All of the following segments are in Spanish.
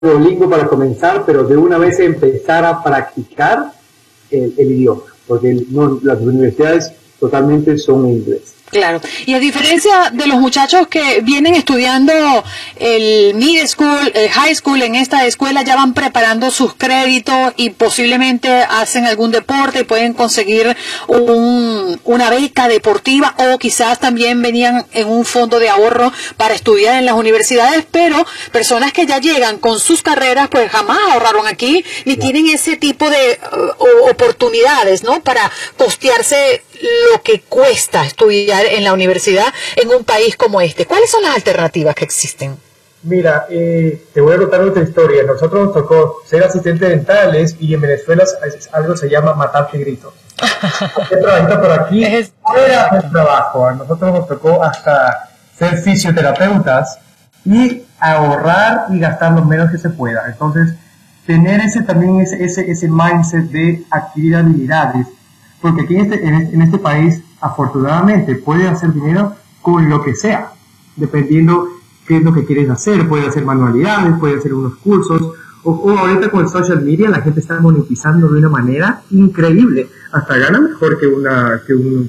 Duolingo para comenzar, pero de una vez empezar a practicar el idioma, porque las universidades totalmente son en inglés. Claro, y a diferencia de los muchachos que vienen estudiando el middle school, el high school, en esta escuela ya van preparando sus créditos y posiblemente hacen algún deporte y pueden conseguir una beca deportiva, o quizás también venían en un fondo de ahorro para estudiar en las universidades, pero personas que ya llegan con sus carreras pues jamás ahorraron aquí ni tienen ese tipo de oportunidades, ¿no? Para costearse lo que cuesta estudiar en la universidad en un país como este. ¿Cuáles son las alternativas que existen? Mira, te voy a contar otra historia. Nosotros nos tocó ser asistentes dentales y en Venezuela algo se llama matarte gritos. Hacer trabajito por aquí fuera del trabajo. A nosotros nos tocó hasta ser fisioterapeutas y ahorrar y gastar lo menos que se pueda. Entonces, tener ese mindset de adquirir habilidades, porque aquí en este país, afortunadamente, puedes hacer dinero con lo que sea, dependiendo qué es lo que quieres hacer. Puedes hacer manualidades, puedes hacer unos cursos, o ahorita con el social media la gente está monetizando de una manera increíble, hasta gana mejor que una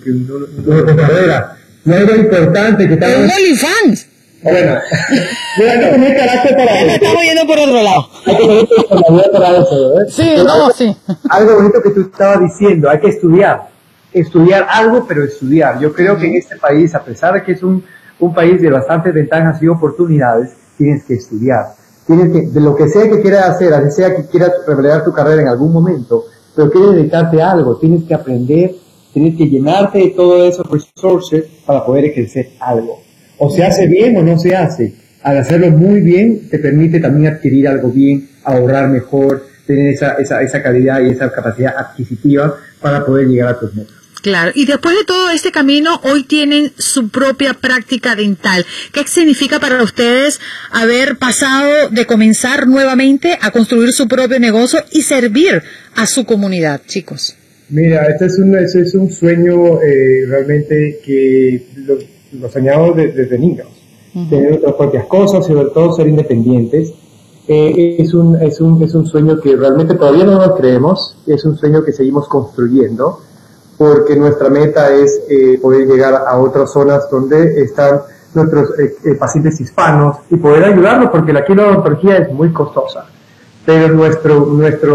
carrera. No es lo importante que está... ¡Un OnlyFans! Bueno, hay que tener carácter para eso. Estamos yendo por otro lado. Hay que tener personalidad para eso, ¿eh? Sí, no, sí. Algo bonito que tú estabas diciendo, hay que estudiar algo, pero estudiar. Yo creo que en este país, a pesar de que es un país de bastantes ventajas y oportunidades, tienes que estudiar. De lo que sea que quieras hacer, así sea que quieras revelar tu carrera en algún momento, pero quieres dedicarte a algo, tienes que aprender, tienes que llenarte de todos esos resources para poder ejercer algo. O se hace bien o no se hace. Al hacerlo muy bien, te permite también adquirir algo bien, ahorrar mejor, tener esa calidad y esa capacidad adquisitiva para poder llegar a tus metas. Claro, y después de todo este camino, hoy tienen su propia práctica dental. ¿Qué significa para ustedes haber pasado de comenzar nuevamente a construir su propio negocio y servir a su comunidad, chicos? Mira, este es un sueño realmente que lo soñamos desde niños. Tener nuestras propias cosas, sobre todo ser independientes. Es un sueño que realmente todavía no nos creemos, es un sueño que seguimos construyendo, porque nuestra meta es poder llegar a otras zonas donde están nuestros pacientes hispanos y poder ayudarlos, porque aquí la odontología es muy costosa, pero nuestro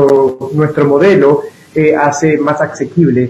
modelo hace más asequible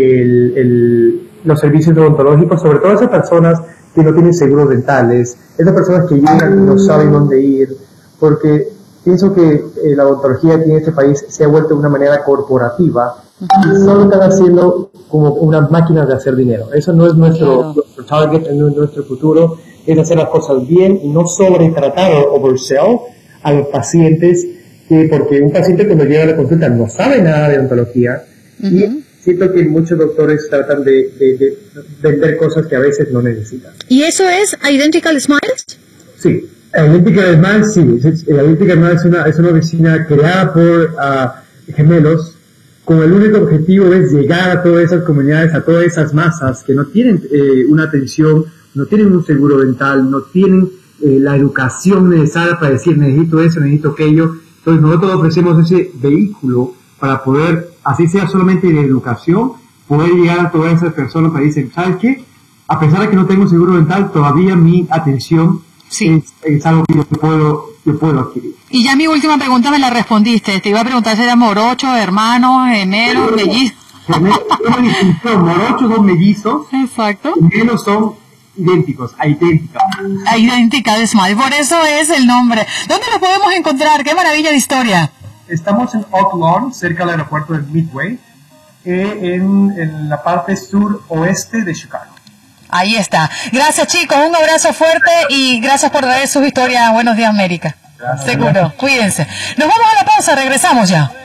los servicios odontológicos, sobre todo esas personas que no tienen seguros dentales, esas personas que llegan y no saben dónde ir, porque pienso que la odontología aquí en este país se ha vuelto de una manera corporativa y solo están haciendo como unas máquinas de hacer dinero. Eso no es nuestro target, no es nuestro futuro, es hacer las cosas bien y no sobretratar o oversell a los pacientes, porque un paciente cuando llega a la consulta no sabe nada de odontología y siento que muchos doctores tratan de vender cosas que a veces no necesitan. ¿Y eso es Identical Smiles? Sí, Identical Smiles, sí. Identical Smiles es una oficina creada por gemelos con el único objetivo es llegar a todas esas comunidades, a todas esas masas que no tienen una atención, no tienen un seguro dental, no tienen la educación necesaria para decir necesito eso, necesito aquello. Entonces nosotros ofrecemos ese vehículo para poder, así sea solamente de educación, poder llegar a todas esas personas para decir, ¿sabes qué? A pesar de que no tengo seguro dental, todavía mi atención es algo que yo puedo adquirir. Y ya mi última pregunta me la respondiste. Te iba a preguntar si eran morochos, hermanos, gemelos, mellizos. Morochos son mellizos. Exacto. Gemelos son idénticos, idénticos. Identical Smile, por eso es el nombre. ¿Dónde los podemos encontrar? ¡Qué maravilla de historia! Estamos en Oak Lawn, cerca del aeropuerto de Midway, en la parte sur-oeste de Chicago. Ahí está. Gracias, chicos. Un abrazo fuerte y gracias por traer sus historias. Buenos días, América. Gracias. Seguro. Cuídense. Nos vamos a la pausa. Regresamos ya.